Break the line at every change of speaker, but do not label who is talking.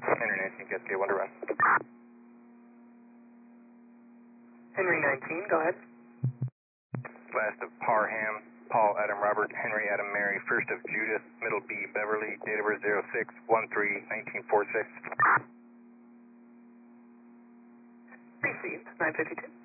Henry 19, Cascade 1 to run.
Henry 19, go ahead.
Last of Parham, Paul Adam Robert, Henry Adam Mary, first of Judith, middle B Beverly, date of birth 06-13-1946.
Received, 952.